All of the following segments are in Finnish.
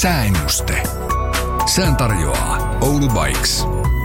Sääennuste. Sään tarjoaa Oulu Bikes.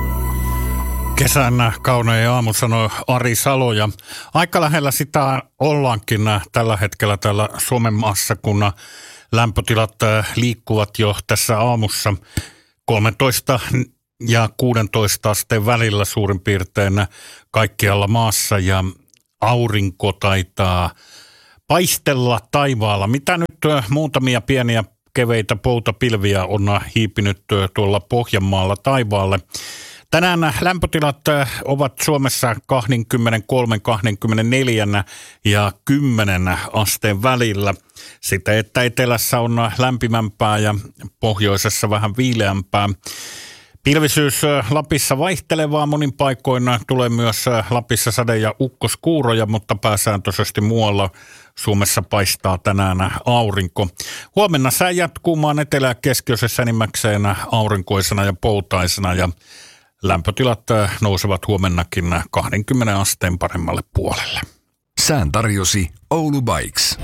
Kesän kaunein aamu, sanoi Ari Salo, ja aika lähellä sitä ollaankin tällä hetkellä täällä Suomen maassa, kun lämpötilat liikkuvat jo tässä aamussa 13 ja 16 asteen välillä suurin piirtein kaikkialla maassa, ja aurinko taitaa paistella taivaalla. Mitä nyt muutamia pieniä keveitä poutapilviä on hiipinyt tuolla Pohjanmaalla taivaalle. Tänään lämpötilat ovat Suomessa 23, 24 ja 10 asteen välillä. Sitä, että etelässä on lämpimämpää ja pohjoisessa vähän viileämpää. Pilvisyys Lapissa vaihtelevaa, monin paikoin tulee myös Lapissa sade- ja ukkoskuuroja, mutta pääsääntöisesti muualla Suomessa paistaa tänään aurinko. Huomenna sää jatkuu maan etelä- ja keskiosassa enimmäkseen aurinkoisena ja poutaisena, ja lämpötilat nousevat huomennakin 20 asteen paremmalle puolelle. Sään tarjosi Oulu Bikes.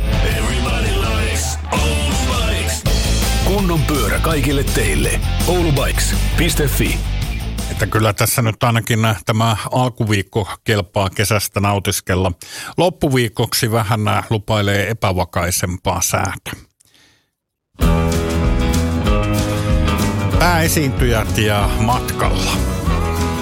Kunnon pyörä kaikille teille. oulubikes.fi. Että kyllä tässä nyt ainakin tämä alkuviikko kelpaa kesästä nautiskella. Loppuviikoksi vähän lupailee epävakaisempaa säätä. Pääesiintyjät ja matkalla.